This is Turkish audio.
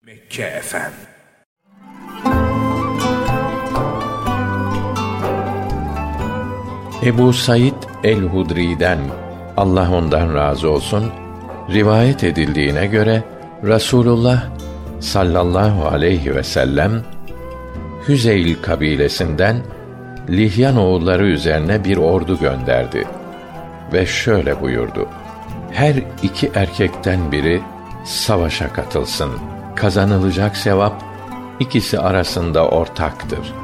Mekke Efem. Ebu Said el-Hudri'den, Allah ondan razı olsun, rivayet edildiğine göre Rasulullah sallallahu aleyhi ve sellem Hüzeyl kabilesinden Lihyan oğulları üzerine bir ordu gönderdi ve şöyle buyurdu: her iki erkekten biri savaşa katılsın. Kazanılacak sevap ikisi arasında ortaktır.